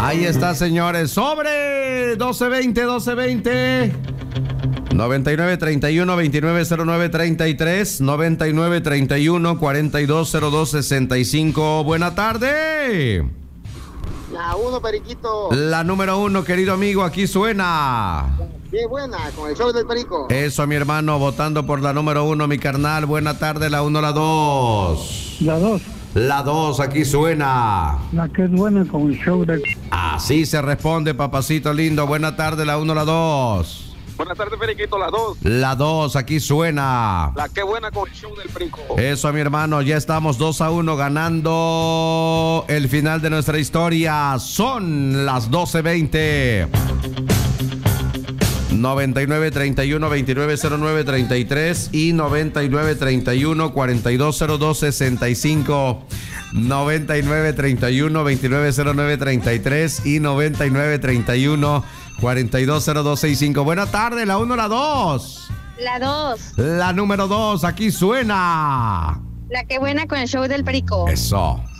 Ahí está, señores. Sobre 1220. 9931-2909-33, 9931-420265. Buena tarde. La 1, Periquito. La número 1, querido amigo, aquí suena. Qué buena, con el show del Perico. Eso, mi hermano, votando por la número 1, mi carnal. Buena tarde, la 1, la 2. La 2. La 2, aquí suena. La que es buena con el show del... Así se responde, papacito lindo. Buena tarde, la 1, la 2. Buenas tardes, Periquito, la 2. La 2, aquí suena. La que buena con el show del Perico. Eso, mi hermano, ya estamos 2-1 ganando el final de nuestra historia. Son las 12:20. 9931-2909-33 y 9931-420265. 9931-2909-33 y 9931-420265. Buena tarde, la 1, la 2. La 2. La número 2, aquí suena. La que buena con el show del Perico. Eso.